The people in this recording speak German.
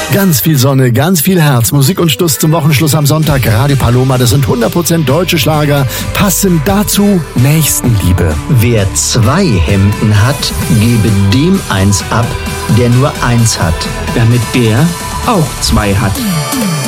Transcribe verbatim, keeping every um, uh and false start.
Ganz viel Sonne, ganz viel Herz, Musik und Stuss zum Wochenschluss am Sonntag. Radio Paloma, das sind hundert Prozent deutsche Schlager. Passend dazu Nächstenliebe. Wer zwei Hemden hat, gebe dem eins ab, der nur eins hat. Damit der auch zwei hat.